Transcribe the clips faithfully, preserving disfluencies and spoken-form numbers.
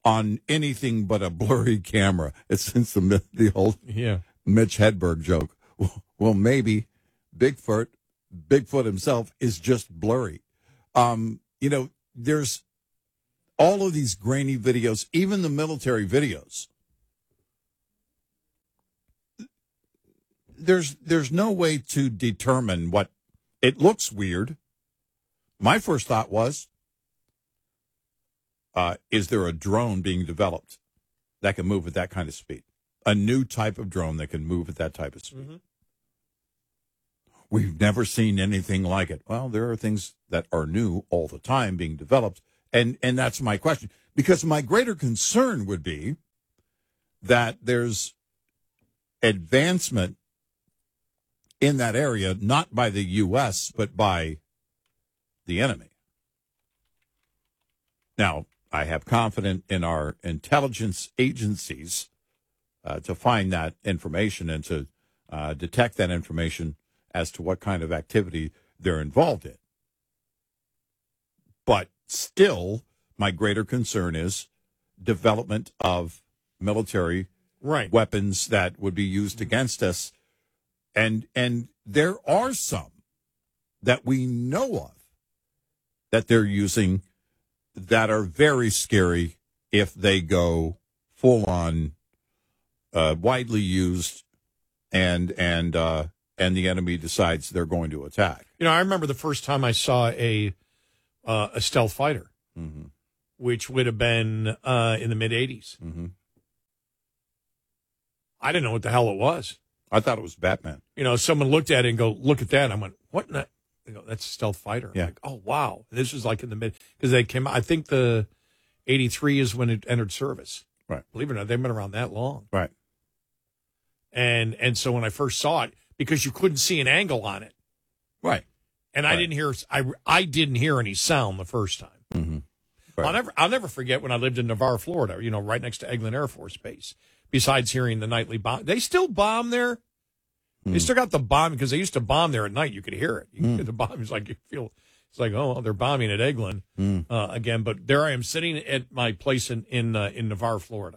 on anything but a blurry camera. It's since the the old yeah. Mitch Hedberg joke. Well, maybe Bigfoot, Bigfoot himself is just blurry. Um, you know, there's all of these grainy videos, even the military videos. There's there's no way to determine what it looks weird. My first thought was, uh, is there a drone being developed that can move at that kind of speed? A new type of drone that can move at that type of speed. Mm-hmm. We've never seen anything like it. Well, there are things that are new all the time being developed, and, and that's my question. Because my greater concern would be that there's advancement in that area, not by the U S, but by the enemy. Now, I have confidence in our intelligence agencies uh, to find that information and to uh, detect that information as to what kind of activity they're involved in. But still, my greater concern is development of military right. weapons that would be used against us. And and there are some that we know of that they're using that are very scary if they go full on, uh, widely used, and and uh, and the enemy decides they're going to attack. You know, I remember the first time I saw a uh, a stealth fighter, mm-hmm. which would have been uh, in the mid eighties. Mm-hmm. I didn't know what the hell it was. I thought it was Batman. You know, someone looked at it and go, look at that. I went, what in that? They go, that's a stealth fighter. Yeah. I'm like, oh, wow. This was like in the mid, because they came out, I think the eighty-three is when it entered service. Right. Believe it or not, they've been around that long. Right. And and so when I first saw it, because you couldn't see an angle on it. Right. And right. I didn't hear, I, I didn't hear any sound the first time. Mm-hmm. Right. I'll never, I'll never forget when I lived in Navarre, Florida, you know, right next to Eglin Air Force Base. Besides hearing the nightly bomb, they still bomb there. Mm. They still got the bomb because they used to bomb there at night. You could hear it. You could mm. hear the bomb. It's like you feel. It's like, oh, they're bombing at Eglin mm. uh, again. But there I am sitting at my place in in uh, in Navarre, Florida,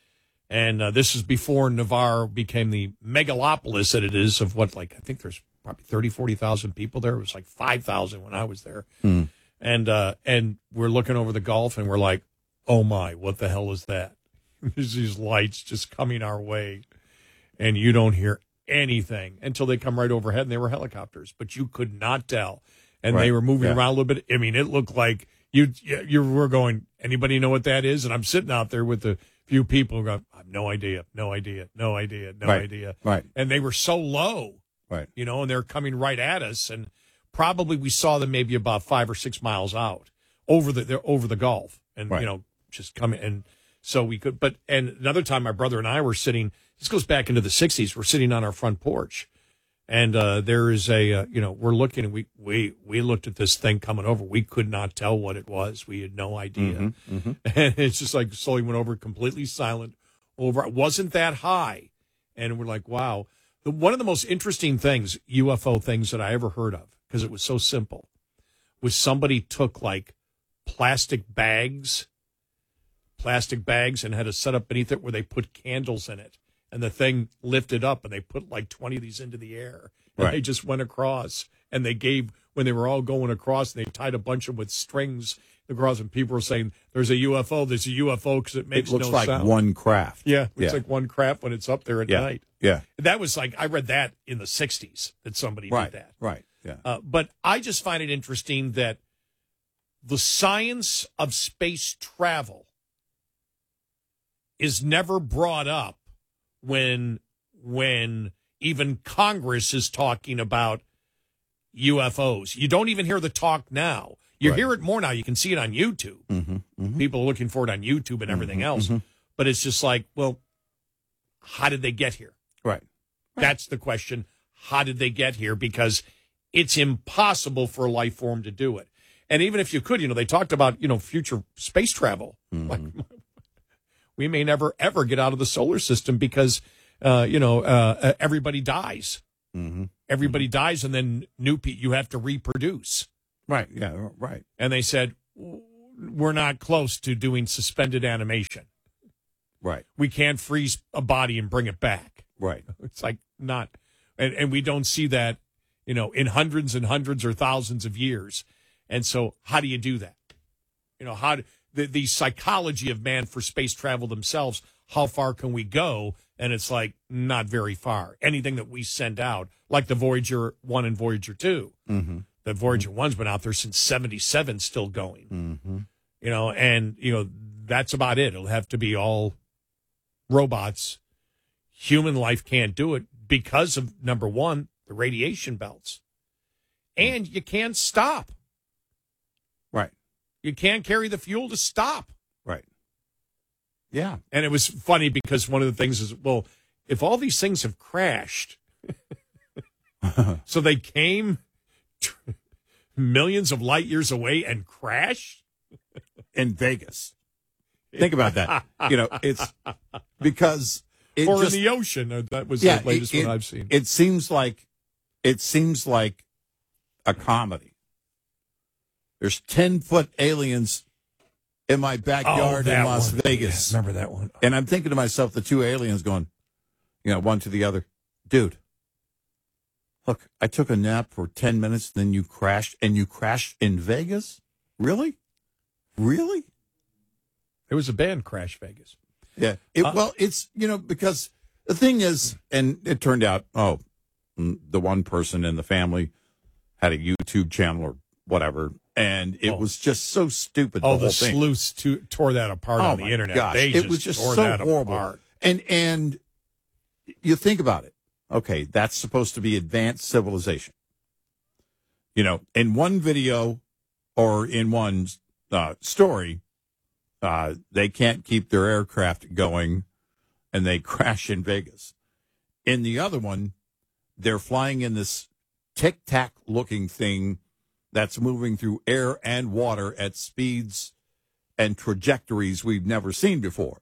and uh, this is before Navarre became the megalopolis that it is. Of what, like I think there's probably thirty, forty thousand people there. It was like five thousand when I was there, mm. and uh, and we're looking over the Gulf, and we're like, oh my, what the hell is that? There's these lights just coming our way, and you don't hear anything until they come right overhead, and they were helicopters, but you could not tell. And right. they were moving yeah. around a little bit. I mean, it looked like you you were going, anybody know what that is? And I'm sitting out there with a few people going, I have no idea, no idea, no idea, no right. idea. Right. And they were so low, right? You know, and they're coming right at us. And probably we saw them maybe about five or six miles out over the they're over the Gulf, and right. you know, just coming. And so we could. But and another time, my brother and I were sitting. This goes back into the sixties. We're sitting on our front porch. And uh, there is a, uh, you know, we're looking, and we, we we looked at this thing coming over. We could not tell what it was. We had no idea. Mm-hmm, mm-hmm. And it's just like slowly went over, completely silent over. It wasn't that high. And we're like, wow. The, one of the most interesting things, U F O things that I ever heard of, because it was so simple, was somebody took like plastic bags, plastic bags and had a setup beneath it where they put candles in it. And the thing lifted up, and they put like twenty of these into the air. And right. they just went across. And they gave, when they were all going across, and they tied a bunch of them with strings across. And people were saying, there's a U F O, there's a U F O, because it makes no sound. It looks like one craft. Yeah, it's yeah. like one craft when it's up there at yeah. night. Yeah. That was like, I read that in the sixties, that somebody right. did that. Right, yeah. Uh, but I just find it interesting that the science of space travel is never brought up when when even Congress is talking about U F Os. You don't even hear the talk now. You right. hear it more now. You can see it on YouTube. Mm-hmm, mm-hmm. People are looking for it on YouTube and everything mm-hmm, else. Mm-hmm. But it's just like, well, how did they get here? Right. right. That's the question. How did they get here? Because it's impossible for a life form to do it. And even if you could, you know, they talked about, you know, future space travel. Mm-hmm. Like, we may never, ever get out of the solar system because, uh, you know, uh, everybody dies. Mm-hmm. Everybody mm-hmm. dies, and then new people, you have to reproduce. Right, yeah, right. And they said, we're not close to doing suspended animation. Right. We can't freeze a body and bring it back. Right. It's like not, and, and we don't see that, you know, in hundreds and hundreds or thousands of years. And so how do you do that? You know, how do, the, the psychology of man for space travel themselves, how far can we go? And it's like not very far. Anything that we send out, like the Voyager one and Voyager two, Mm-hmm. the Voyager one's been out there since seventy-seven, still going. Mm-hmm. You know, and, you know, that's about it. It'll have to be all robots. Human life can't do it because of, number one, the radiation belts. And you can't stop. Right. You can't carry the fuel to stop. Right. Yeah. And it was funny because one of the things is, well, if all these things have crashed, so they came millions of light years away and crashed? In Vegas. Think about that. You know, it's because it or just, in the ocean. Uh, That was yeah, the latest it, one it, I've seen. It seems like it seems like a comedy. There's ten foot aliens in my backyard Oh, in that Las one. Vegas. Yeah, remember that one? And I'm thinking to myself, the two aliens going, you know, one to the other, dude, look, I took a nap for ten minutes, then you crashed, and you crashed in Vegas? Really? Really? There was a band, Crash Vegas. Yeah. It, Uh, well, it's, you know, because the thing is, and it turned out, oh, mm, the one person in the family had a YouTube channel or whatever, and it Oh. was just so stupid. Oh, the the, whole thing. sleuths to, tore that apart Oh, on the my internet. gosh. They It was just tore so that horrible. apart. And and you think about it. Okay, that's supposed to be advanced civilization. You know, in one video or in one uh, story, uh, they can't keep their aircraft going, and they crash in Vegas. In the other one, they're flying in this tic-tac looking thing that's moving through air and water at speeds and trajectories we've never seen before.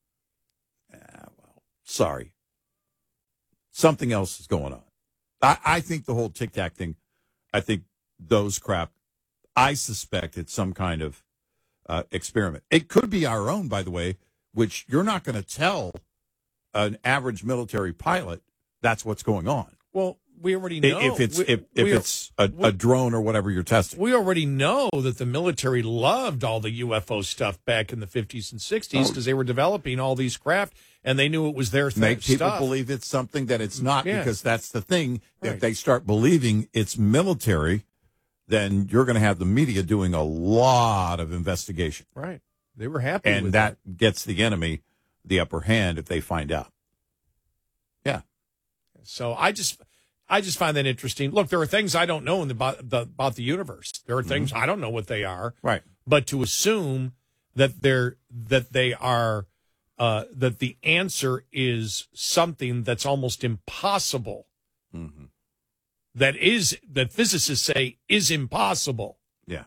Ah, well, sorry. Something else is going on. I, I think the whole tic-tac thing, I think those crap, I suspect it's some kind of uh, experiment. It could be our own, by the way, which you're not going to tell an average military pilot that's what's going on. Well, we already know. If it's we, if, if we, it's a, we, a drone or whatever you're testing. we already know that the military loved all the U F O stuff back in the fifties and sixties because Oh. they were developing all these craft and they knew it was their th- Make people stuff. believe it's something that it's not, Yeah. because that's the thing. Right. If they start believing it's military, then you're going to have the media doing a lot of investigation. Right. They were happy And with that that. gets the enemy the upper hand if they find out. Yeah. So I just I just find that interesting. Look, there are things I don't know in the, about, the, about the universe. There are things I don't know what they are. Right. But to assume that they're that they are uh, that the answer is something that's almost impossible, Mm-hmm. that is that physicists say is impossible. Yeah.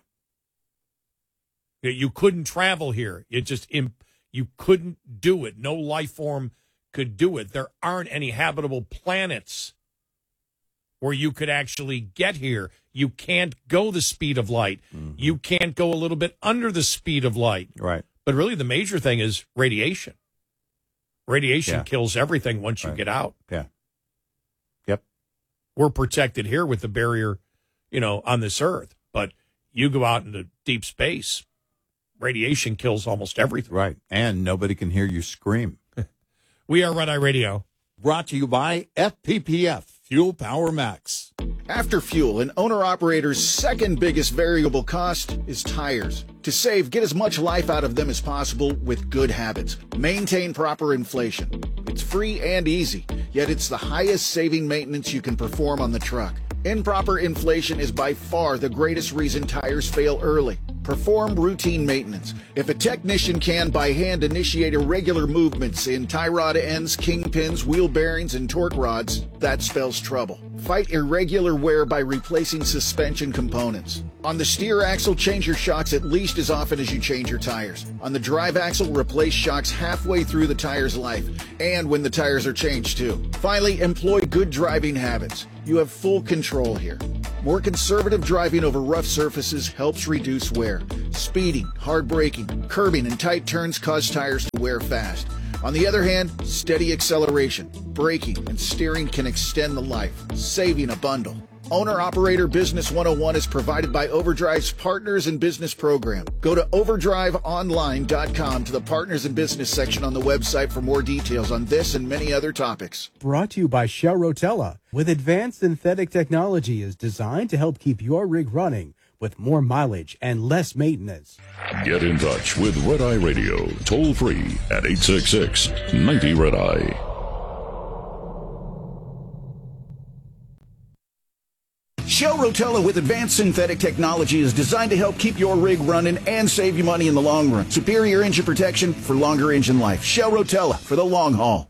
That you couldn't travel here. It just imp- you couldn't do it. No life form could do it. There aren't any habitable planets where you could actually get here. You can't go the speed of light. Mm-hmm. You can't go a little bit under the speed of light. Right. But really, the major thing is radiation. Radiation Yeah. kills everything once you Right. get out. Yeah. Yep. We're protected here with the barrier, you know, on this earth. But you go out into deep space, radiation kills almost everything. Right. And nobody can hear you scream. We are Red Eye Radio. Brought to you by F P P F, Fuel Power Max. After fuel, an owner-operator's second biggest variable cost is tires. To save, get as much life out of them as possible with good habits. Maintain proper inflation. It's free and easy, yet it's the highest saving maintenance you can perform on the truck. Improper inflation is by far the greatest reason tires fail early. Perform routine maintenance. If a technician can by hand initiate irregular movements in tie rod ends, kingpins, wheel bearings, and torque rods, that spells trouble. Fight irregular wear by replacing suspension components. On the steer axle, change your shocks at least as often as you change your tires. On the drive axle, replace shocks halfway through the tire's life, and when the tires are changed too. Finally, employ good driving habits. You have full control here. More conservative driving over rough surfaces helps reduce wear. Speeding, hard braking, curbing, and tight turns cause tires to wear fast. On the other hand, steady acceleration, braking, and steering can extend the life, saving a bundle. Owner-Operator Business one oh one is provided by Overdrive's Partners in Business program. Go to overdrive online dot com to the Partners in Business section on the website for more details on this and many other topics. Brought to you by Shell Rotella. With advanced synthetic technology is designed to help keep your rig running with more mileage and less maintenance. Get in touch with Red Eye Radio, toll free at eight six six, ninety, Red Eye. Shell Rotella with advanced synthetic technology is designed to help keep your rig running and save you money in the long run. Superior engine protection for longer engine life. Shell Rotella for the long haul.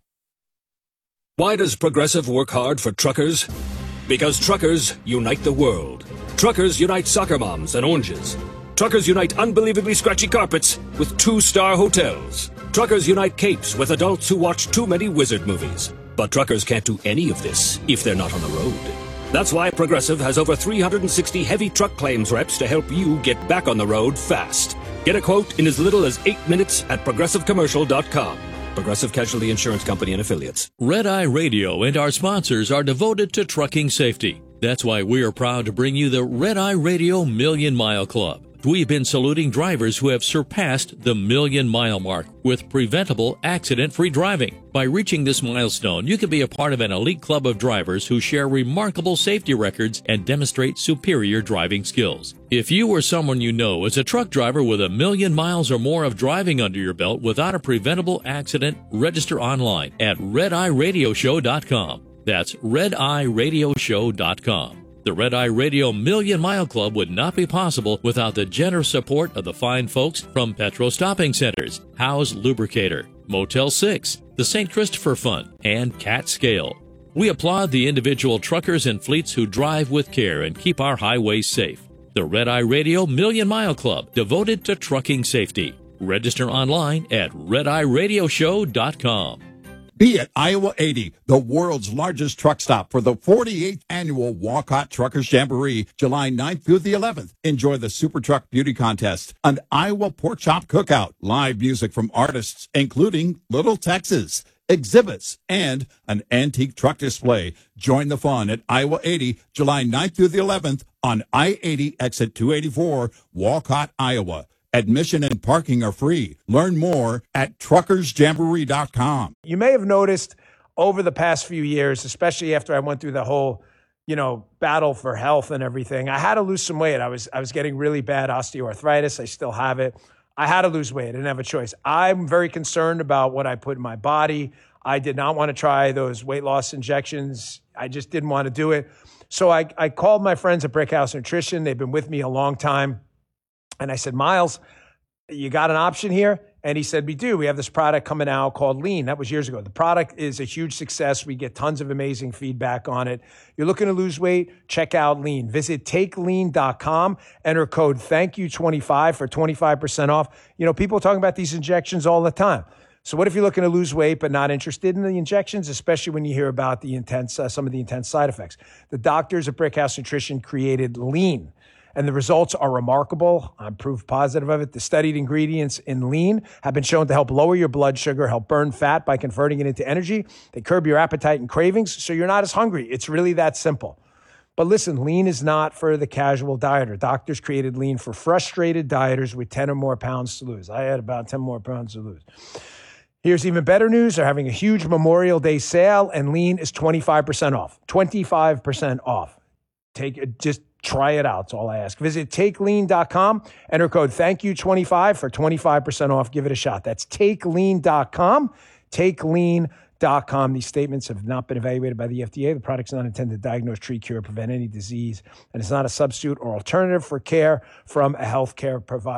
Why does Progressive work hard for truckers? Because truckers unite the world. Truckers unite soccer moms and oranges. Truckers unite unbelievably scratchy carpets with two-star hotels. Truckers unite capes with adults who watch too many wizard movies. But truckers can't do any of this if they're not on the road. That's why Progressive has over three hundred sixty heavy truck claims reps to help you get back on the road fast. Get a quote in as little as eight minutes at progressive commercial dot com. Progressive Casualty Insurance Company and Affiliates. Red Eye Radio and our sponsors are devoted to trucking safety. That's why we are proud to bring you the Red Eye Radio Million Mile Club. We've been saluting drivers who have surpassed the million mile mark with preventable accident-free driving. By reaching this milestone, you can be a part of an elite club of drivers who share remarkable safety records and demonstrate superior driving skills. If you or someone you know is a truck driver with a million miles or more of driving under your belt without a preventable accident, register online at red eye radio show dot com. That's red eye radio show dot com. The Red Eye Radio Million Mile Club would not be possible without the generous support of the fine folks from Petro Stopping Centers, Howe's Lubricator, Motel six, the Saint Christopher Fund, and Cat Scale. We applaud the individual truckers and fleets who drive with care and keep our highways safe. The Red Eye Radio Million Mile Club, devoted to trucking safety. Register online at red eye radio show dot com. Be at Iowa eighty, the world's largest truck stop for the forty-eighth annual Walcott Truckers Jamboree, July ninth through the eleventh. Enjoy the Super Truck Beauty Contest, an Iowa Pork Chop Cookout, live music from artists including Little Texas, exhibits, and an antique truck display. Join the fun at Iowa eighty, July ninth through the eleventh on I eighty exit two eighty-four, Walcott, Iowa. Admission and parking are free. Learn more at truckers jamboree dot com. You may have noticed over the past few years, especially after I went through the whole, you know, battle for health and everything, I had to lose some weight. I was I was getting really bad osteoarthritis. I still have it. I had to lose weight. I didn't have a choice. I'm very concerned about what I put in my body. I did not want to try those weight loss injections. I just didn't want to do it. So I, I called my friends at Brickhouse Nutrition. They've been with me a long time. And I said, Miles, you got an option here? And he said, we do. We have this product coming out called Lean. That was years ago. The product is a huge success. We get tons of amazing feedback on it. You're looking to lose weight? Check out Lean. Visit take lean dot com. Enter code thank you twenty-five for twenty-five percent off. You know, people are talking about these injections all the time. So what if you're looking to lose weight but not interested in the injections, especially when you hear about the intense, uh, some of the intense side effects? The doctors at Brickhouse Nutrition created Lean. And the results are remarkable. I'm proof positive of it. The studied ingredients in Lean have been shown to help lower your blood sugar, help burn fat by converting it into energy. They curb your appetite and cravings, so you're not as hungry. It's really that simple. But listen, Lean is not for the casual dieter. Doctors created Lean for frustrated dieters with ten or more pounds to lose. I had about ten more pounds to lose. Here's even better news. They're having a huge Memorial Day sale, and Lean is twenty-five percent off. twenty-five percent off. Take it, just try it out. That's all I ask. Visit take lean dot com. Enter code thank you twenty-five for twenty-five percent off. Give it a shot. That's take lean dot com. take lean dot com. These statements have not been evaluated by the F D A. The product's not intended to diagnose, treat, cure, prevent any disease, and it's not a substitute or alternative for care from a healthcare provider.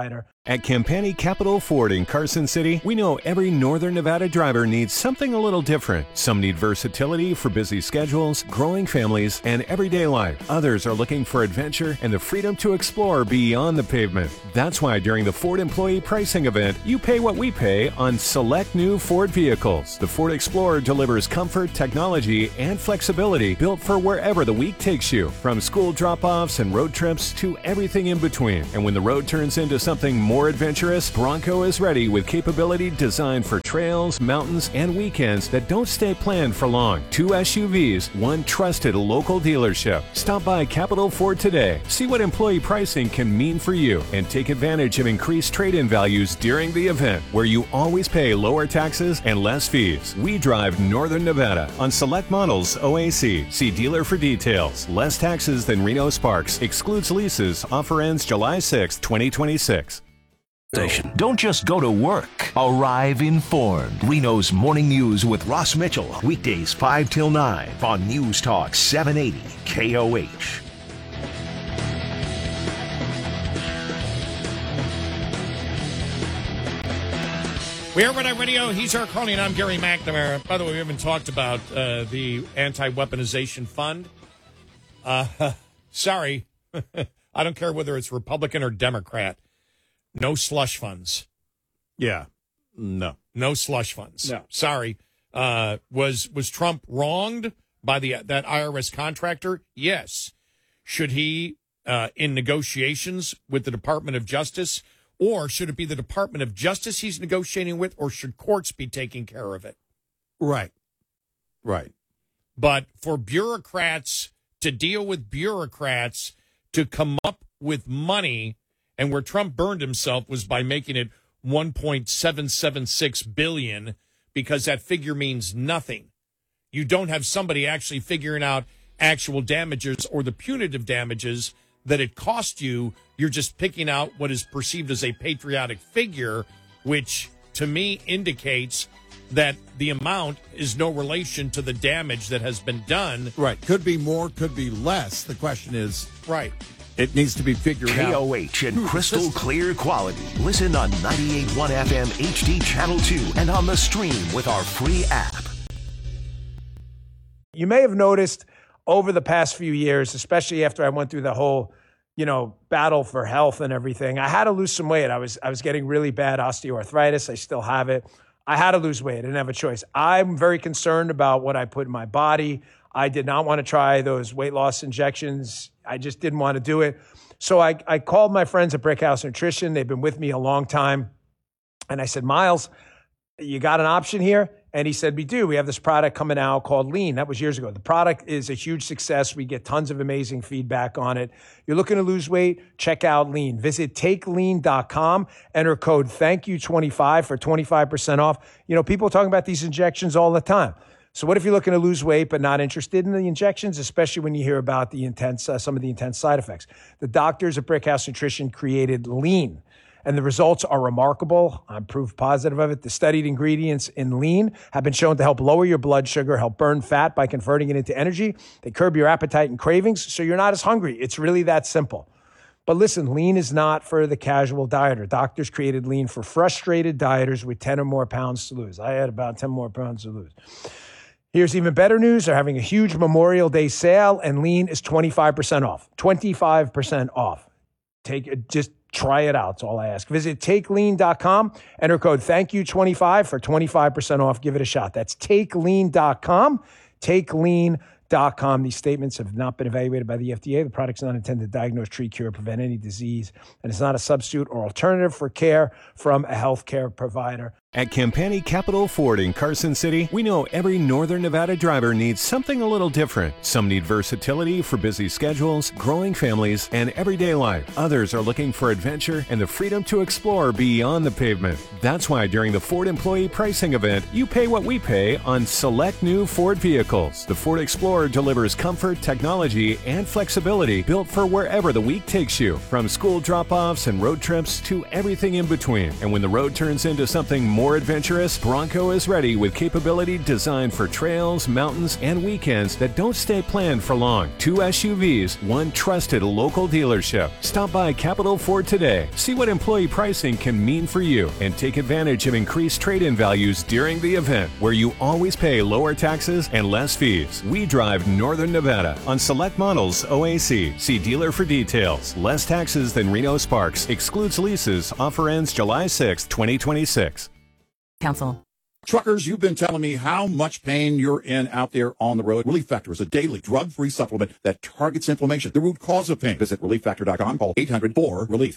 At Campani Capital Ford in Carson City, we know every Northern Nevada driver needs something a little different. Some need versatility for busy schedules, growing families, and everyday life. Others are looking for adventure and the freedom to explore beyond the pavement. That's why during the Ford Employee Pricing Event, you pay what we pay on select new Ford vehicles. The Ford Explorer delivers comfort, technology, and flexibility built for wherever the week takes you. From school drop-offs and road trips to everything in between. And when the road turns into something more More adventurous, Bronco is ready with capability designed for trails, mountains, and weekends that don't stay planned for long. Two S U Vs, one trusted local dealership. Stop by Capital Ford today. See what employee pricing can mean for you and take advantage of increased trade-in values during the event, where you always pay lower taxes and less fees. We drive Northern Nevada on select models O A C. See dealer for details. Less taxes than Reno Sparks. Excludes leases. Offer ends July sixth, twenty twenty-six. Don't just go to work. Arrive informed. Reno's Morning News with Ross Mitchell. Weekdays five till nine on News Talk seven eighty K O H. We are Red Eye Radio. He's our Coney, and I'm Gary McNamara. By the way, we haven't talked about uh, the anti-weaponization fund. Uh, sorry. I don't care whether it's Republican or Democrat. No slush funds. Yeah. No. No slush funds. No. Sorry. Uh, was was Trump wronged by the that I R S contractor? Yes. Should he, uh, in negotiations with the Department of Justice, or should it be the Department of Justice he's negotiating with, or should courts be taking care of it? Right. Right. But for bureaucrats to deal with bureaucrats to come up with money, and where Trump burned himself was by making it one point seven seven six billion dollars, because that figure means nothing. You don't have somebody actually figuring out actual damages or the punitive damages that it cost you. You're just picking out what is perceived as a patriotic figure, which to me indicates that the amount is no relation to the damage that has been done. Right. Could be more, could be less. The question is, right. It needs to be figured out. K O H in crystal clear quality. Listen on ninety-eight point one F M H D Channel two and on the stream with our free app. You may have noticed over the past few years, especially after I went through the whole, you know, battle for health and everything, I had to lose some weight. I was I was getting really bad osteoarthritis. I still have it. I had to lose weight. I didn't have a choice. I'm very concerned about what I put in my body. I did not want to try those weight loss injections. I just didn't want to do it. So I, I called my friends at Brickhouse Nutrition. They've been with me a long time. And I said, Miles, you got an option here? And he said, we do. We have this product coming out called Lean. That was years ago. The product is a huge success. We get tons of amazing feedback on it. You're looking to lose weight? Check out Lean. Visit take lean dot com. Enter code thank you twenty-five for twenty-five percent off. You know, people are talking about these injections all the time. So what if you're looking to lose weight but not interested in the injections, especially when you hear about the intense, uh, some of the intense side effects? The doctors at Brickhouse Nutrition created Lean, and the results are remarkable. I'm proof positive of it. The studied ingredients in Lean have been shown to help lower your blood sugar, help burn fat by converting it into energy. They curb your appetite and cravings, so you're not as hungry. It's really that simple. But listen, Lean is not for the casual dieter. Doctors created Lean for frustrated dieters with ten or more pounds to lose. I had about ten more pounds to lose. Here's even better news. They're having a huge Memorial Day sale, and Lean is twenty-five percent off. twenty-five percent off. Take it, just try it out. That's all I ask. Visit take lean dot com. Enter code thank you twenty-five for twenty-five percent off. Give it a shot. That's take lean dot com. take lean dot com. These statements have not been evaluated by the F D A. The product's not intended to diagnose, treat, cure, or prevent any disease, and it's not a substitute or alternative for care from a healthcare provider. At Campani Capital Ford in Carson City, we know every Northern Nevada driver needs something a little different. Some need versatility for busy schedules, growing families, and everyday life. Others are looking for adventure and the freedom to explore beyond the pavement. That's why during the Ford Employee Pricing Event, you pay what we pay on select new Ford vehicles. The Ford Explorer delivers comfort, technology, and flexibility built for wherever the week takes you. From school drop-offs and road trips to everything in between. And when the road turns into something more more adventurous, Bronco is ready with capability designed for trails, mountains, and weekends that don't stay planned for long. Two S U Vs, one trusted local dealership. Stop by Capital Ford today. See what employee pricing can mean for you and take advantage of increased trade-in values during the event, where you always pay lower taxes and less fees. We drive Northern Nevada on select models O A C. See dealer for details. Less taxes than Reno Sparks. Excludes leases. Offer ends July sixth, twenty twenty-six. Council. Truckers, you've been telling me how much pain you're in out there on the road. Relief Factor is a daily drug-free supplement that targets inflammation, the root cause of pain. Visit relief factor dot com. Call eight hundred four relief.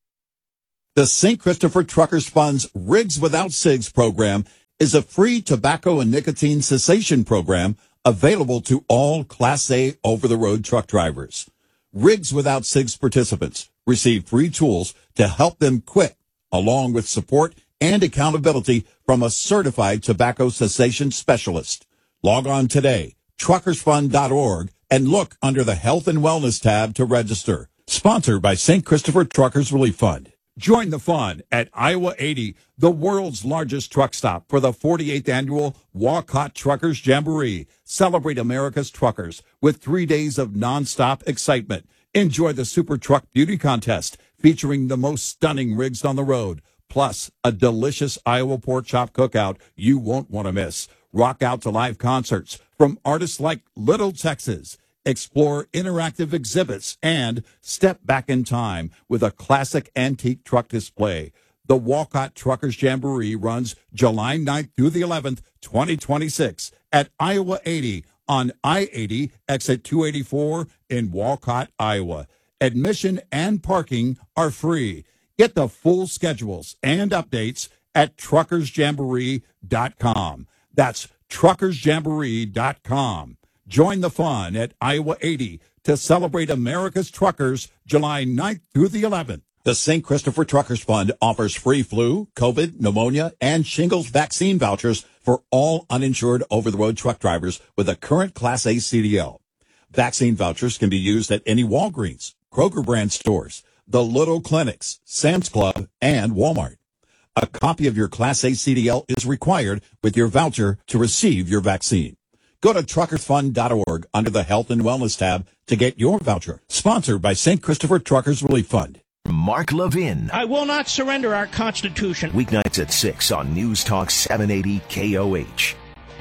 The Saint Christopher Truckers Fund's Rigs Without Cigs program is a free tobacco and nicotine cessation program available to all Class A over-the-road truck drivers. Rigs Without Cigs participants receive free tools to help them quit, along with support and accountability from a certified tobacco cessation specialist. Log on today, truckers fund dot org, and look under the Health and Wellness tab to register. Sponsored by Saint Christopher Truckers Relief Fund. Join the fun at Iowa eighty, the world's largest truck stop, for the forty-eighth annual Walcott Truckers Jamboree. Celebrate America's truckers with three days of nonstop excitement. Enjoy the Super Truck Beauty Contest featuring the most stunning rigs on the road, plus a delicious Iowa pork chop cookout you won't want to miss. Rock out to live concerts from artists like Little Texas. Explore interactive exhibits and step back in time with a classic antique truck display. The Walcott Truckers Jamboree runs July ninth through the eleventh, twenty twenty-six at Iowa eighty on I eighty, exit two eighty-four in Walcott, Iowa. Admission and parking are free. Get the full schedules and updates at truckers jamboree dot com. That's truckers jamboree dot com. Join the fun at Iowa eighty to celebrate America's truckers July ninth through the eleventh. The Saint Christopher Truckers Fund offers free flu, COVID, pneumonia, and shingles vaccine vouchers for all uninsured over-the-road truck drivers with a current Class A C D L. Vaccine vouchers can be used at any Walgreens, Kroger brand stores, the Little Clinics, Sam's Club, and Walmart. A copy of your Class A C D L is required with your voucher to receive your vaccine. Go to truckers fund dot org under the Health and Wellness tab to get your voucher. Sponsored by Saint Christopher Truckers Relief Fund. Mark Levin. I will not surrender our Constitution. Weeknights at six on News Talk seven eighty K O H.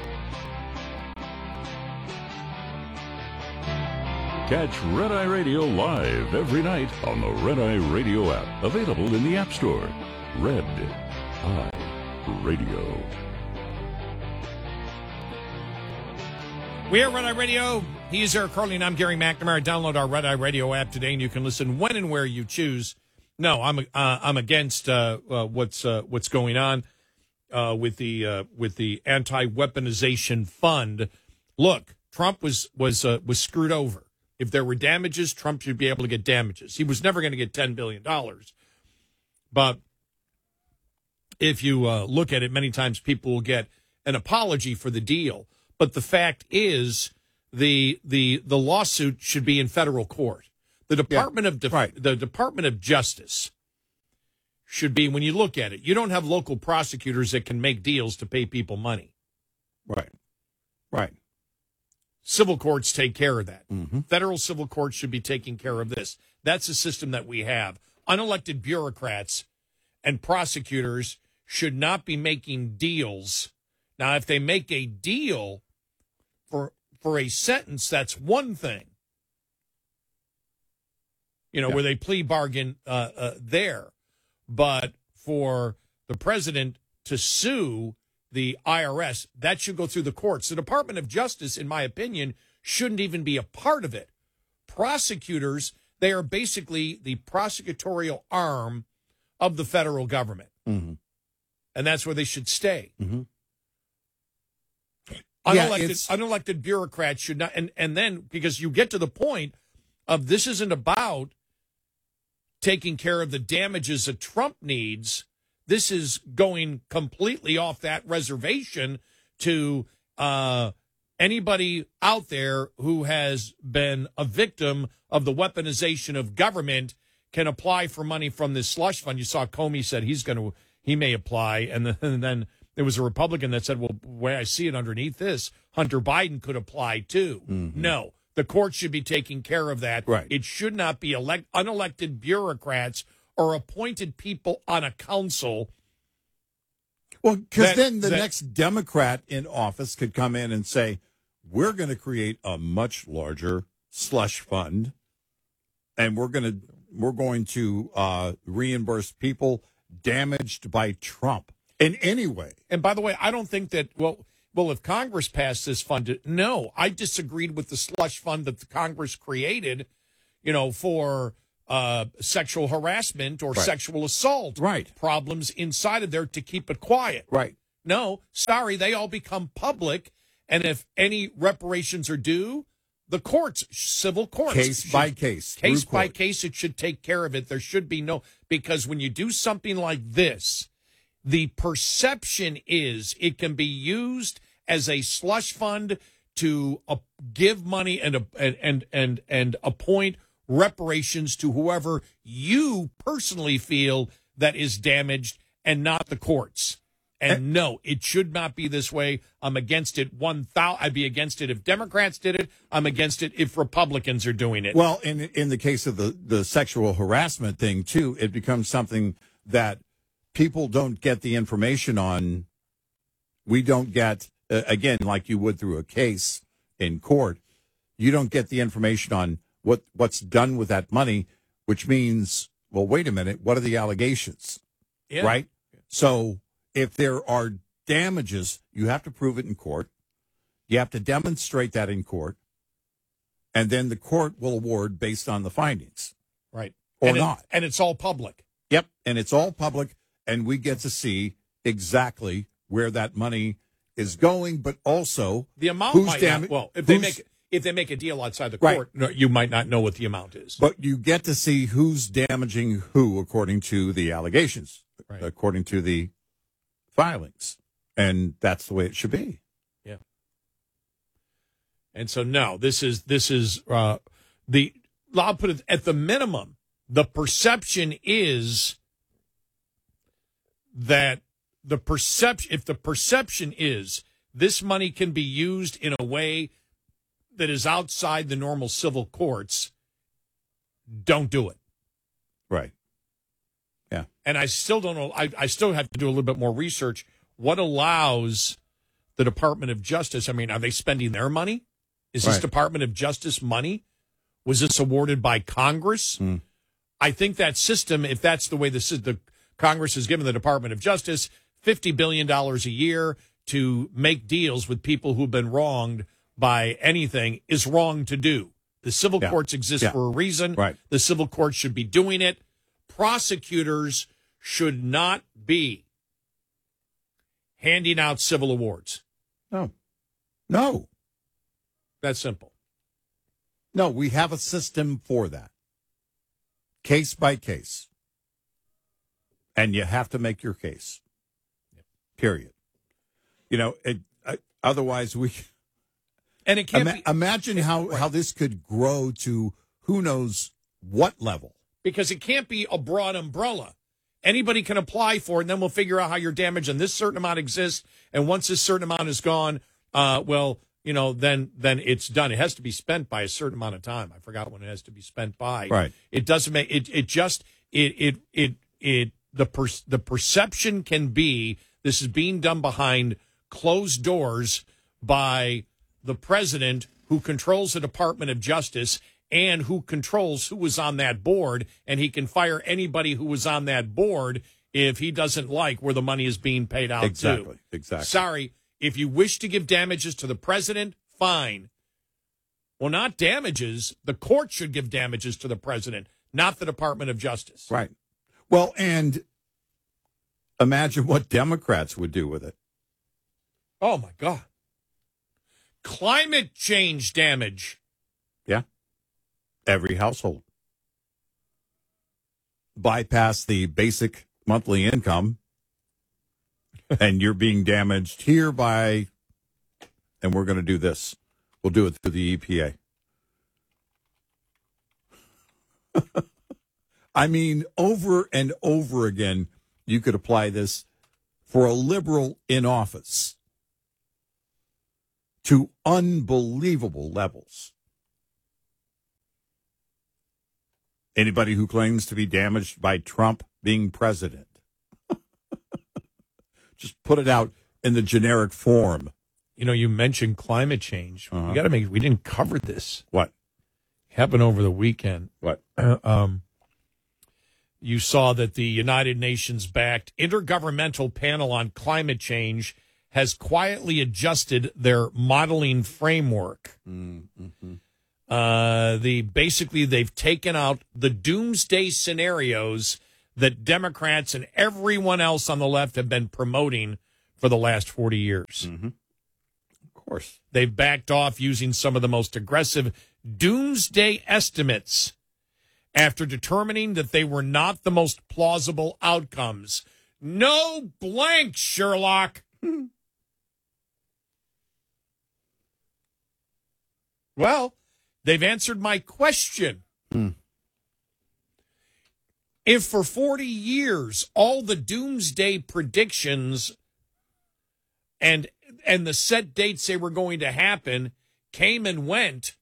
Catch Red Eye Radio live every night on the Red Eye Radio app. Available in the App Store. Red Eye Radio. We are Red Eye Radio. He is Eric Carly, and I'm Gary McNamara. Download our Red Eye Radio app today, and you can listen when and where you choose. No, I'm uh, I'm against uh, uh, what's uh, what's going on uh, with the uh, with the anti-weaponization fund. Look, Trump was was uh, was screwed over. If there were damages, Trump should be able to get damages. He was never going to get ten billion dollars. But if you uh, look at it, many times people will get an apology for the deal. But the fact is, the the the lawsuit should be in federal court. The Department yeah, of Def- right. the Department of Justice should be, when you look at it, you don't have local prosecutors that can make deals to pay people money. Right. Right. Civil courts take care of that. Mm-hmm. Federal civil courts should be taking care of this. That's the system that we have. Unelected bureaucrats and prosecutors should not be making deals. Now, if they make a deal for for a sentence, that's one thing. You know, yeah. where they plea bargain uh, uh, there. But for the president to sue the I R S, that should go through the courts. The Department of Justice, in my opinion, shouldn't even be a part of it. Prosecutors, they are basically the prosecutorial arm of the federal government. Mm-hmm. And that's where they should stay. Mm-hmm. Unelected, yeah, unelected bureaucrats should not, and, and then, because you get to the point of this isn't about taking care of the damages that Trump needs. This is going completely off that reservation to uh, anybody out there who has been a victim of the weaponization of government can apply for money from this slush fund. You saw Comey said he's going to he may apply. And then, and then there was a Republican that said, well, where I see it underneath this, Hunter Biden could apply too. Mm-hmm. No, the court should be taking care of that. Right. It should not be elect, unelected bureaucrats or appointed people on a council. Well, because that- then the that- next Democrat in office could come in and say, we're going to create a much larger slush fund, and we're going to we're going to uh, reimburse people damaged by Trump in any way. And by the way, I don't think that, well, well, if Congress passed this fund, no, I disagreed with the slush fund that the Congress created, you know, for uh, sexual harassment or Right. sexual assault Right. problems inside of there to keep it quiet. Right. No, sorry, they all become public. And if any reparations are due, the courts, civil courts. Case should- by case. Case through by court. case, it should take care of it. There should be no, because when you do something like this, the perception is it can be used as a slush fund to uh, give money and, uh, and and and and appoint reparations to whoever you personally feel that is damaged, and not the courts. And no, it should not be this way. I'm against it. One thousand. I'd be against it if Democrats did it. I'm against it if Republicans are doing it. Well, in in the case of the, the sexual harassment thing, too, it becomes something that people don't get the information on. We don't get, uh, again, like you would through a case in court, you don't get the information on what, what's done with that money, which means, well, wait a minute, what are the allegations? Yeah. Right? So if there are damages, you have to prove it in court. You have to demonstrate that in court. And then the court will award based on the findings. Right. Or and it- not. and it's all public. Yep. And it's all public, and we get to see exactly where that money is going, but also The amount who's might dam- not, well, if they who's- make if they make a deal outside the Right. court, no, you might not know what the amount is. But you get to see who's damaging who according to the allegations, Right. according to the filings. And that's the way it should be. Yeah. And so no, this is this is uh, the I'll put it at the minimum. The perception is that the perception if the perception is this money can be used in a way that is outside the normal civil courts, don't do it. Right. Yeah. And I still don't know. I, I still have to do a little bit more research. What allows the Department of Justice? I mean, are they spending their money? Is this Right. Department of Justice money? Was this awarded by Congress? Mm. I think that system, if that's the way the, sy- the Congress has given the Department of Justice fifty billion dollars a year to make deals with people who've been wronged by anything, is wrong to do. The civil Yeah. courts exist Yeah. for a reason. Right. The civil courts should be doing it. Prosecutors should not be handing out civil awards. No. No. That's simple. No, we have a system for that. Case by case. And you have to make your case. Period. You know, it, uh, otherwise we And it can't ima- be imagine how, how this could grow to who knows what level. because it can't be a broad umbrella. Anybody can apply for it, and then we'll figure out how your damage and this certain amount exists. And once this certain amount is gone, uh, well, you know, then then it's done. It has to be spent by a certain amount of time. I forgot when it has to be spent by. Right. It doesn't make it. It just it it it it the per, the perception can be this is being done behind closed doors by the president, who controls the Department of Justice and who controls who was on that board, and he can fire anybody who was on that board if he doesn't like where the money is being paid out Exactly. to. Exactly. Sorry, if you wish to give damages to the president, fine. Well, not damages. The court should give damages to the president, not the Department of Justice. Right. Well, and imagine what Democrats would do with it. Oh, my God. Climate change damage. Yeah. Every household. Bypass the basic monthly income, and you're being damaged here by, and we're going to do this. We'll do it through the E P A. I mean, over and over again, you could apply this for a liberal in office to unbelievable levels. Anybody who claims to be damaged by Trump being president, just put it out in the generic form. You know, you mentioned climate change. Uh-huh. We got to make. We didn't cover this. What happened over the weekend? What? Uh, um, you saw that the United Nations-backed Intergovernmental Panel on Climate Change has quietly adjusted their modeling framework. Mm-hmm. Uh, the basically they've taken out the doomsday scenarios that Democrats and everyone else on the left have been promoting for the last forty years. Mm-hmm. Of course. They've backed off using some of the most aggressive doomsday estimates after determining that they were not the most plausible outcomes. No blank, Sherlock. Well, they've answered my question. Hmm. If for forty years all the doomsday predictions and and the set dates they were going to happen came and went,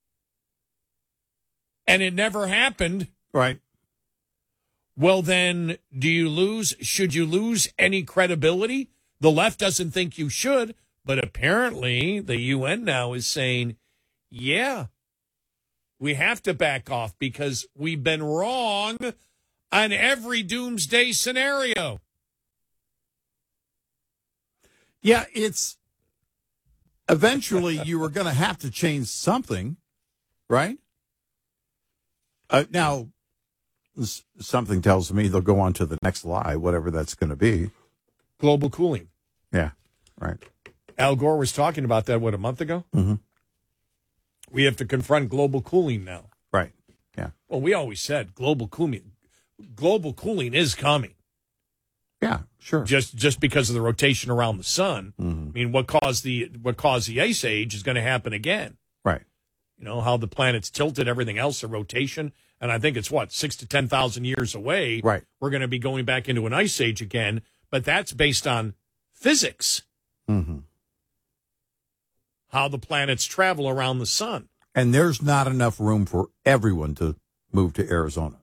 and it never happened, right? Well, then, do you lose? Should you lose any credibility? The left doesn't think you should, but apparently the U N now is saying, yeah, we have to back off because we've been wrong on every doomsday scenario. Yeah, it's eventually you were going to have to change something, right? Uh, now, s- something tells me they'll go on to the next lie, whatever that's going to be. Global cooling. Yeah, right. Al Gore was talking about that, what, a month ago? Mm-hmm. We have to confront global cooling now. Right, yeah. Well, we always said global cooling, global cooling is coming. Yeah, sure. Just just because of the rotation around the sun. Mm-hmm. I mean, what caused the what caused the ice age is going to happen again. Right. You know how the planet's tilted, everything else, a rotation, and I think it's what six to ten thousand years away. Right. We're going to be going back into an ice age again, but that's based on physics. Mm-hmm. How the planets travel around the sun. And there's not enough room for everyone to move to Arizona.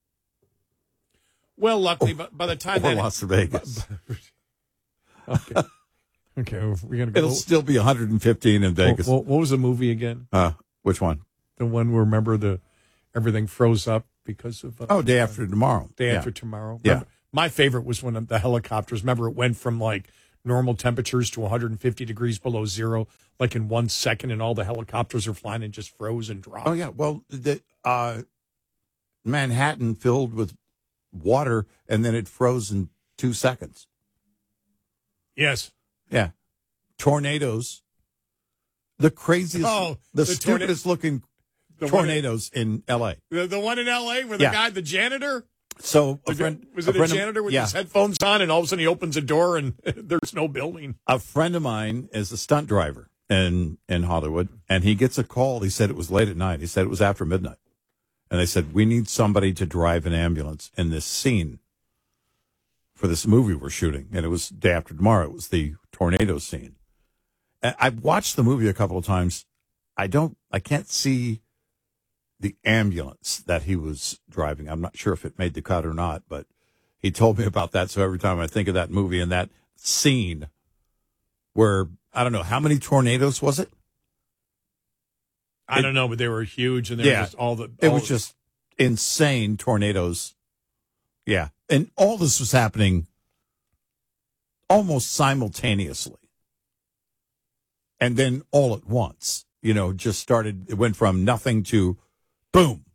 Well, luckily, by, by the time or that Las Vegas. okay, okay, we're gonna go. It'll still be one hundred fifteen in Vegas. What, what was the movie again? Uh, which one? The one where remember the everything froze up because of uh, oh, Day After Tomorrow. Day yeah. After Tomorrow. Yeah. Remember, my favorite was when the helicopters. Remember, it went from like normal temperatures to one hundred fifty degrees below zero, like in one second, and all the helicopters are flying and just froze and dropped. Oh yeah. Well, the uh, Manhattan filled with water, and then it froze in two seconds. Yes. Yeah. Tornadoes. The craziest, Oh, the, the stupidest torna- looking The one tornadoes in L A. The, the one in L A where the Yeah. guy, the janitor, So a the, friend was it a, friend of- janitor with yeah. his headphones on, and all of a sudden he opens a door and there's no building. A friend of mine is a stunt driver in in Hollywood, and he gets a call. He said it was late at night. He said it was after midnight. And they said, we need somebody to drive an ambulance in this scene for this movie we're shooting. And it was Day After Tomorrow. It was the tornado scene. And I've watched the movie a couple of times. I don't, I can't see the ambulance that he was driving. I'm not sure if it made the cut or not, but he told me about that. So every time I think of that movie and that scene where, I don't know, how many tornadoes was it? I don't know, but they were huge, and they Yeah. were just all the. It all was the- just insane tornadoes. Yeah. And all this was happening almost simultaneously. And then all at once, you know, just started, it went from nothing to boom.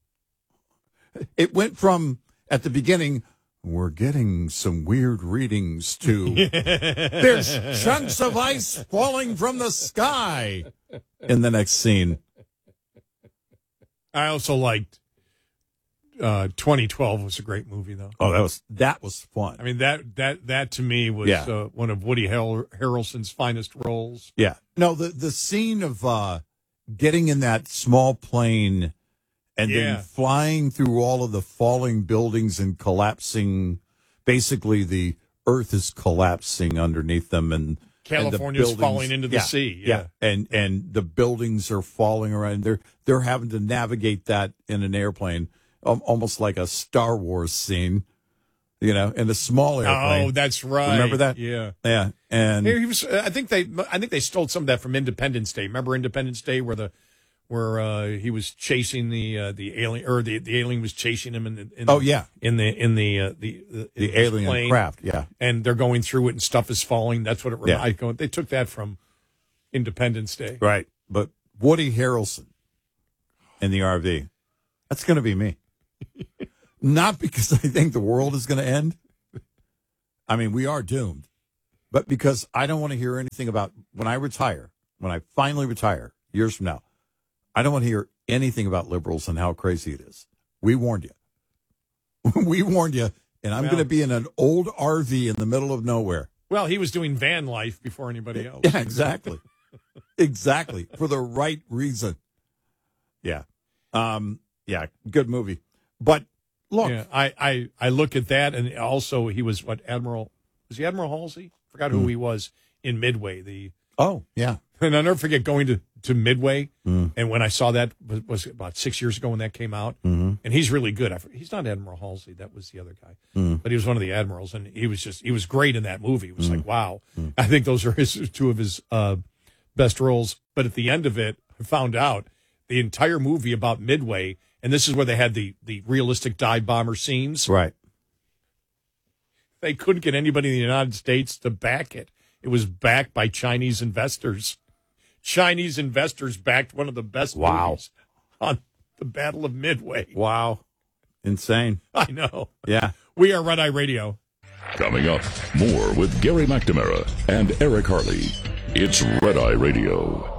It went from, at the beginning, we're getting some weird readings to there's chunks of ice falling from the sky in the next scene. I also liked uh, twenty twelve was a great movie, though. Oh, that was that was fun. I mean, that that that to me was Yeah. uh, one of Woody Har- Harrelson's finest roles. Yeah. No, the the scene of uh, getting in that small plane and Yeah. then flying through all of the falling buildings and collapsing basically the earth is collapsing underneath them, and California's falling into the yeah, sea. Yeah. yeah, and and the buildings are falling around. They're they're having to navigate that in an airplane, um, almost like a Star Wars scene, you know, in a small airplane. Oh, that's right. Remember that? Yeah, yeah. And he was. I think they. I think they stole some of that from Independence Day. Remember Independence Day, where the where uh, he was chasing the uh, the alien, or the, the alien was chasing him in the in oh the, yeah in the in the uh, the the, the in alien plane, craft, yeah, and they're going through it and stuff is falling. That's what it yeah. I go. They took that from Independence Day, right? But Woody Harrelson in the R V, that's going to be me. Not because I think the world is going to end. I mean, we are doomed, but because I don't want to hear anything about when I retire, when I finally retire years from now. I don't want to hear anything about liberals and how crazy it is. We warned you. We warned you, and I'm well, going to be in an old R V in the middle of nowhere. Well, he was doing van life before anybody else. Yeah, exactly. Exactly. For the right reason. Yeah. Um, yeah, good movie. But look. Yeah, I, I, I look at that, and also he was, what, Admiral, was he Admiral Halsey? Forgot who mm. he was in Midway. The Oh, yeah. And I'll never forget going to, to Midway, mm. and when I saw that, was, was about six years ago when that came out, mm-hmm. and he's really good. I, he's not Admiral Halsey, that was the other guy, mm. but he was one of the admirals, and he was just, he was great in that movie. It was mm. like, wow. Mm. I think those are his two of his uh, best roles, but at the end of it, I found out the entire movie about Midway, and this is where they had the, the realistic dive bomber scenes. Right. They couldn't get anybody in the United States to back it. It was backed by Chinese investors. Chinese investors backed one of the best wow. movies on the Battle of Midway. Wow. Insane. I know. Yeah. We are Red Eye Radio. Coming up, more with Gary McNamara and Eric Harley. It's Red Eye Radio.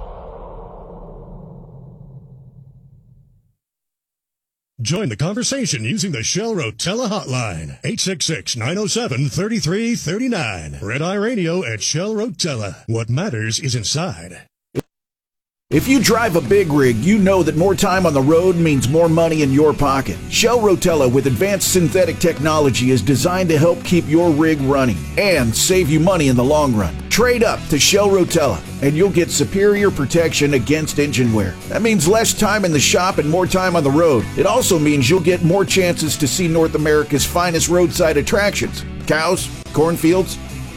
Join the conversation using the Shell Rotella hotline, eight six six, nine oh seven, three three three nine. Red Eye Radio at Shell Rotella. What matters is inside. If you drive a big rig, you know that more time on the road means more money in your pocket. Shell Rotella with advanced synthetic technology is designed to help keep your rig running and save you money in the long run. Trade up to Shell Rotella and you'll get superior protection against engine wear. That means less time in the shop and more time on the road. It also means you'll get more chances to see North America's finest roadside attractions. Cows, cornfields,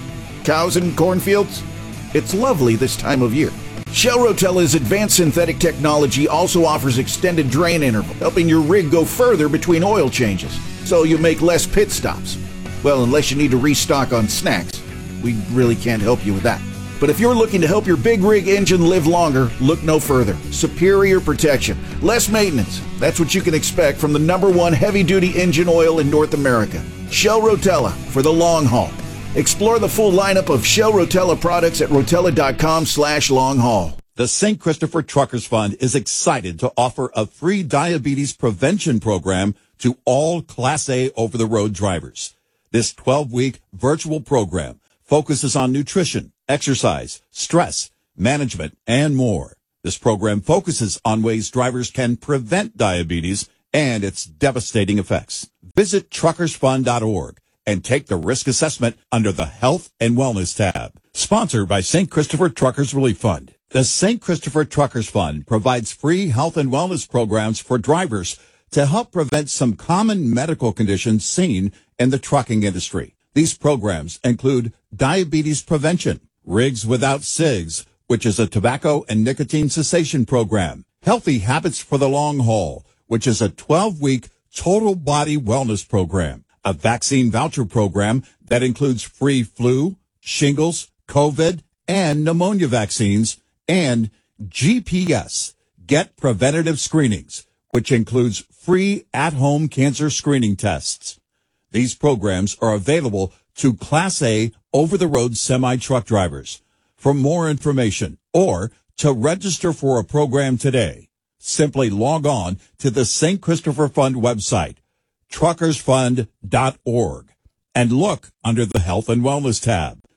cows and cornfields. It's lovely this time of year. Shell Rotella's advanced synthetic technology also offers extended drain interval, helping your rig go further between oil changes, so you make less pit stops. Well, unless you need to restock on snacks. We really can't help you with that. But if you're looking to help your big rig engine live longer, look no further. Superior protection, less maintenance. That's what you can expect from the number one heavy-duty engine oil in North America. Shell Rotella for the long haul. Explore the full lineup of Shell Rotella products at rotella.com slash long haul. The Saint Christopher Truckers Fund is excited to offer a free diabetes prevention program to all Class A over-the-road drivers. This twelve-week virtual program focuses on nutrition, exercise, stress, management, and more. This program focuses on ways drivers can prevent diabetes and its devastating effects. Visit truckers fund dot org. and take the risk assessment under the Health and Wellness tab. Sponsored by Saint Christopher Truckers Relief Fund. The Saint Christopher Truckers Fund provides free health and wellness programs for drivers to help prevent some common medical conditions seen in the trucking industry. These programs include diabetes prevention, Rigs Without Cigs, which is a tobacco and nicotine cessation program, Healthy Habits for the Long Haul, which is a twelve-week total body wellness program, a vaccine voucher program that includes free flu, shingles, COVID, and pneumonia vaccines, and G P S, Get Preventative Screenings, which includes free at-home cancer screening tests. These programs are available to Class A over-the-road semi-truck drivers. For more information or to register for a program today, simply log on to the Saint Christopher Fund website, truckers fund dot org, and look under the Health and Wellness tab.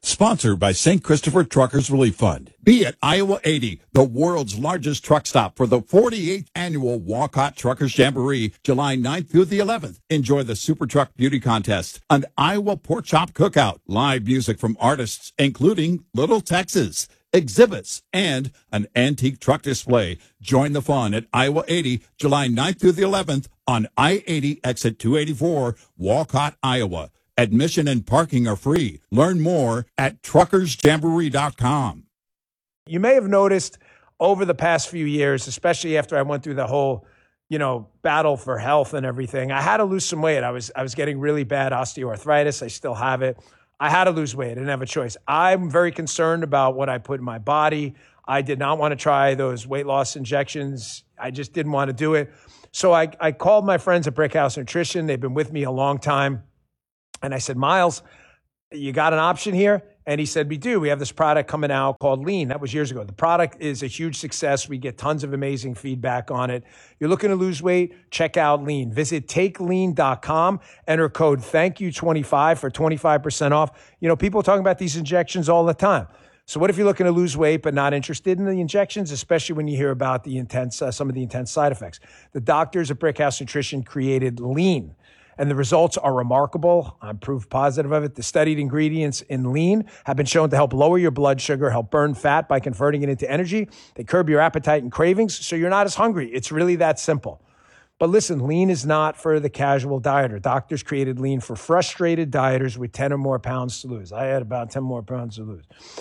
Sponsored by Saint Christopher Truckers Relief Fund. Be at Iowa eighty, the world's largest truck stop for the forty-eighth annual Walcott Truckers Jamboree, July ninth through the eleventh. Enjoy the Super Truck Beauty Contest, an Iowa Pork Chop Cookout, live music from artists including Little Texas, exhibits, and an antique truck display. Join the fun at Iowa eighty, July ninth through the eleventh on I eighty exit two eighty-four, Walcott, Iowa. Admission and parking are free. Learn more at truckers jamboree dot com. You may have noticed over the past few years, especially after I went through the whole, you know, battle for health and everything, I had to lose some weight. I was I was getting really bad osteoarthritis. I still have it. I had to lose weight. I didn't have a choice. I'm very concerned about what I put in my body. I did not want to try those weight loss injections. I just didn't want to do it. So I, I called my friends at Brickhouse Nutrition. They've been with me a long time. And I said, Miles, you got an option here? And he said, we do. We have this product coming out called Lean. That was years ago. The product is a huge success. We get tons of amazing feedback on it. You're looking to lose weight? Check out Lean. Visit take lean dot com. Enter code thank you twenty-five for twenty-five percent off. You know, people are talking about these injections all the time. So what if you're looking to lose weight but not interested in the injections, especially when you hear about the intense, uh, some of the intense side effects? The doctors at Brickhouse Nutrition created Lean. And the results are remarkable. I'm proof positive of it. The studied ingredients in Lean have been shown to help lower your blood sugar, help burn fat by converting it into energy. They curb your appetite and cravings, so you're not as hungry. It's really that simple. But listen, Lean is not for the casual dieter. Doctors created Lean for frustrated dieters with ten or more pounds to lose. I had about ten more pounds to lose.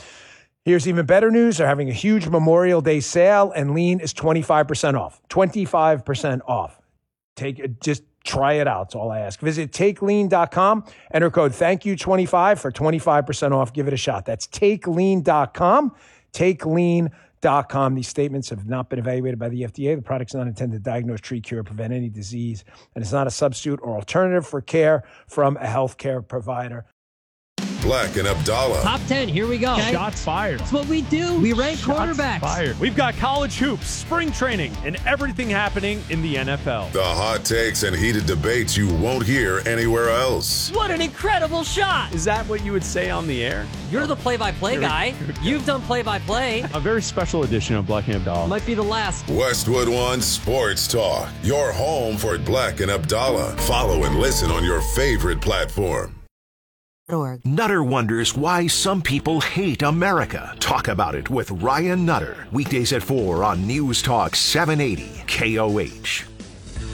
Here's even better news. They're having a huge Memorial Day sale, and Lean is twenty-five percent off. twenty-five percent off. Take just try it out. That's all I ask. Visit take lean dot com. Enter code thank you twenty-five for twenty-five percent off. Give it a shot. That's take lean dot com. take lean dot com. These statements have not been evaluated by the F D A. The product's not intended to diagnose, treat, cure, prevent any disease, and it's not a substitute or alternative for care from a healthcare provider. Black and Abdallah. Top ten, here we go. Okay. Shots fired. That's what we do. We rank Shots quarterbacks. Fired. We've got college hoops, spring training, and everything happening in the N F L. The hot takes and heated debates you won't hear anywhere else. What an incredible shot. Is that what you would say on the air? You're the play-by-play guy. You've done play-by-play. A very special edition of Black and Abdallah. Might be the last. Westwood One Sports Talk. Your home for Black and Abdallah. Follow and listen on your favorite platform. Nutter wonders why some people hate America. Talk about it with Ryan Nutter. Weekdays at four on News Talk seven eighty K O H.